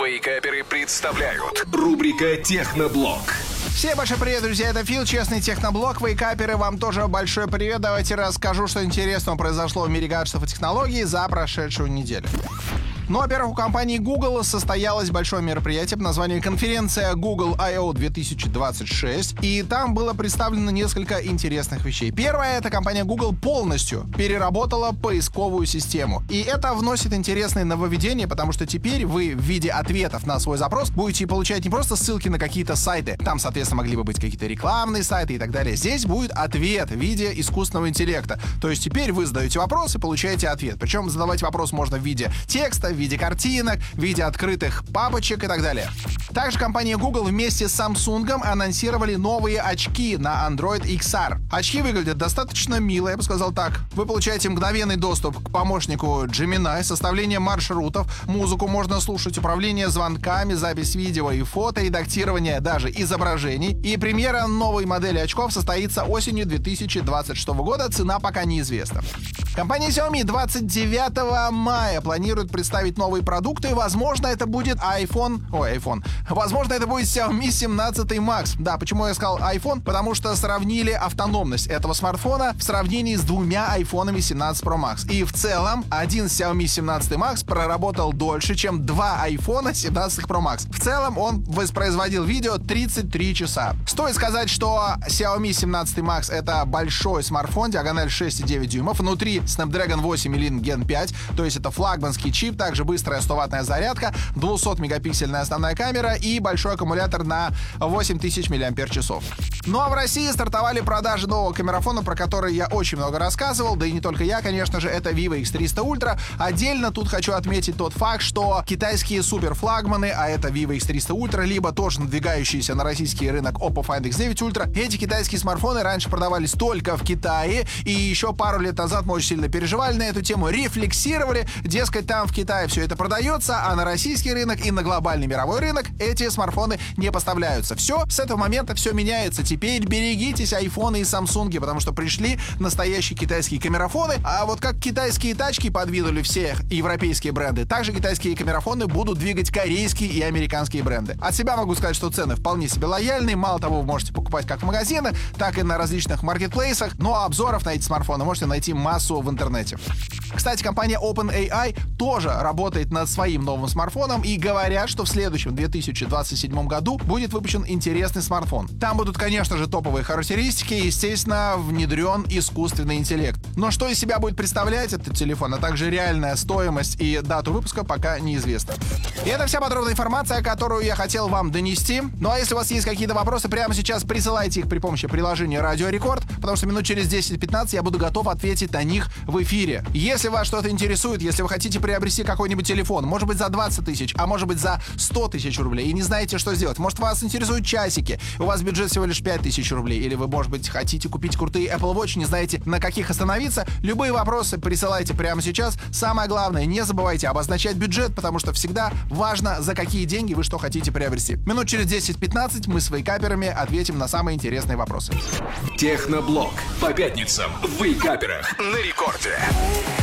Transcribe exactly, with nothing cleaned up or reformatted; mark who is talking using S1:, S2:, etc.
S1: Вейкаперы представляют. Рубрика «Техноблог».
S2: Всем большой привет, друзья, это Фил, честный техноблог. Вейкаперы, вам тоже большой привет. Давайте расскажу, что интересного произошло в мире гаджетов и технологий за прошедшую неделю. Ну, во-первых, у компании Google состоялось большое мероприятие под названием «Конференция Google I O две тысячи двадцать шесть», и там было представлено несколько интересных вещей. Первое — это компания Google полностью переработала поисковую систему. И это вносит интересные нововведения, потому что теперь вы в виде ответов на свой запрос будете получать не просто ссылки на какие-то сайты, там, соответственно, могли бы быть какие-то рекламные сайты и так далее. Здесь будет ответ в виде искусственного интеллекта. То есть теперь вы задаете вопрос и получаете ответ. Причем задавать вопрос можно в виде текста, в виде картинок, в виде открытых папочек и так далее. Также компания Google вместе с Samsung анонсировали новые очки на Android икс ар. Очки выглядят достаточно мило, я бы сказал так. Вы получаете мгновенный доступ к помощнику Gemini, составление маршрутов, музыку можно слушать, управление звонками, запись видео и фото, редактирование даже изображений. И премьера новой модели очков состоится осенью две тысячи двадцать шестого года, цена пока неизвестна. Компания Xiaomi двадцать девятого мая планирует представить новые продукты. Возможно, это будет iPhone... Ой, iPhone. Возможно, это будет Xiaomi семнадцать Max. Да, почему я сказал iPhone? Потому что сравнили автономность этого смартфона в сравнении с двумя айфонами семнадцать Pro Max. И в целом, один Xiaomi семнадцать Max проработал дольше, чем два айфона семнадцать Pro Max. В целом, он воспроизводил видео тридцать три часа. Стоит сказать, что Xiaomi семнадцать Max — это большой смартфон, диагональ шесть и девять дюймов. Внутри Snapdragon восемь Elite Gen пять, то есть это флагманский чип, также быстрая сто-ваттная зарядка, двухсотмегапиксельная основная камера и большой аккумулятор на восемь тысяч миллиампер-часов. Ну а в России стартовали продажи нового камерафона, про который я очень много рассказывал, да и не только я, конечно же, это Vivo икс триста Ultra. Отдельно тут хочу отметить тот факт, что китайские суперфлагманы, а это Vivo икс триста Ultra, либо тоже надвигающийся на российский рынок Oppo Find икс девять Ultra, эти китайские смартфоны раньше продавались только в Китае, и еще пару лет назад мы очень сильно переживали на эту тему, рефлексировали, дескать, там в Китае все это продается, а на российский рынок и на глобальный мировой рынок эти смартфоны не поставляются. Все, с этого момента все меняется. Теперь берегитесь айфоны и самсунги, потому что пришли настоящие китайские камерафоны, а вот как китайские тачки подвинули все европейские бренды, так же китайские камерафоны будут двигать корейские и американские бренды. От себя могу сказать, что цены вполне себе лояльные, мало того, вы можете покупать как в магазинах, так и на различных маркетплейсах, но обзоров на эти смартфоны можете найти массу в интернете. Кстати, компания OpenAI тоже работает над своим новым смартфоном и говорят, что в следующем две тысячи двадцать седьмом году будет выпущен интересный смартфон. Там будут, конечно же, топовые характеристики и, естественно, внедрен искусственный интеллект. Но что из себя будет представлять этот телефон, а также реальная стоимость и дату выпуска, пока неизвестно. И это вся подробная информация, которую я хотел вам донести. Ну а если у вас есть какие-то вопросы, прямо сейчас присылайте их при помощи приложения Радио Рекорд, потому что минут через десять-пятнадцать я буду готов ответить на них в эфире. Если вас что-то интересует, если вы хотите приобрести какой-нибудь телефон, может быть за двадцать тысяч, а может быть за сто тысяч рублей, и не знаете, что сделать, может вас интересуют часики, у вас бюджет всего лишь пять тысяч рублей, или вы, может быть, хотите купить крутые Apple Watch, не знаете, на каких остановиться, любые вопросы присылайте прямо сейчас. Самое главное, не забывайте обозначать бюджет, потому что всегда важно, за какие деньги вы что хотите приобрести. Минут через десять-пятнадцать мы с вейкаперами ответим на самые интересные вопросы.
S1: Техноблог по пятницам в Вейкаперах на рекорде.